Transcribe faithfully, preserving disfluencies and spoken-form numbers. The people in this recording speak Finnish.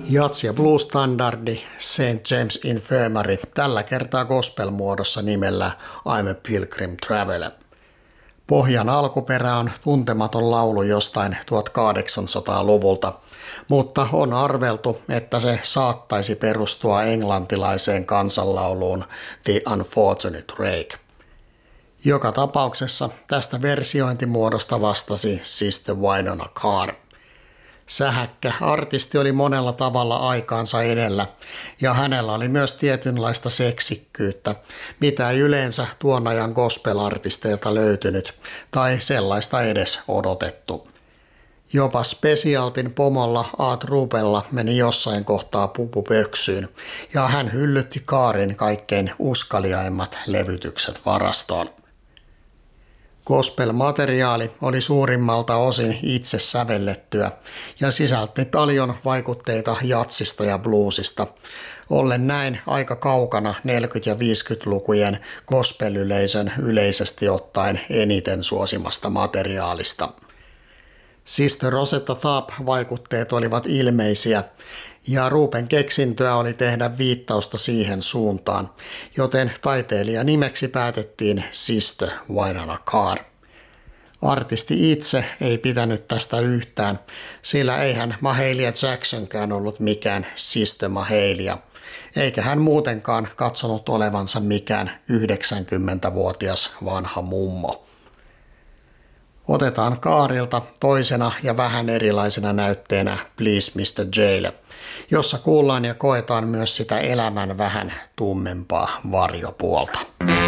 Jats- ja blues-standardi Saint James Infirmary, tällä kertaa gospel-muodossa nimellä I'm a Pilgrim Traveler. Pohjan alkuperä on tuntematon laulu jostain tuhatkahdeksansataaluvulta, mutta on arveltu, että se saattaisi perustua englantilaiseen kansanlauluun The Unfortunate Rake. Joka tapauksessa tästä versiointimuodosta vastasi Sister Wynona Carr. Sähäkkä artisti oli monella tavalla aikaansa edellä ja hänellä oli myös tietynlaista seksikkyyttä, mitä ei yleensä tuon ajan gospel-artisteilta löytynyt tai sellaista edes odotettu. Jopa Specialtin pomolla Art Rubella meni jossain kohtaa pupu pöksyyn ja hän hyllytti Carrin kaikkein uskaliaimmat levytykset varastoon. Gospel-materiaali oli suurimmalta osin itse sävellettyä ja sisälti paljon vaikutteita jatsista ja bluesista, ollen näin aika kaukana neljäkymmentä- ja viisikymmentälukujen gospel-yleisön yleisesti ottaen eniten suosimasta materiaalista. Sister Rosetta Tharpe-vaikutteet olivat ilmeisiä ja Ruben keksintöä oli tehdä viittausta siihen suuntaan, joten taiteilijan nimeksi päätettiin Sister Wynona Carr. Artisti itse ei pitänyt tästä yhtään, sillä eihän Mahalia Jacksonkään ollut mikään Sister Mahalia, eikä hän muutenkaan katsonut olevansa mikään yhdeksänkymmentävuotias vanha mummo. Otetaan Carrilta toisena ja vähän erilaisena näytteenä Please mister Jail, jossa kuullaan ja koetaan myös sitä elämän vähän tummempaa varjopuolta.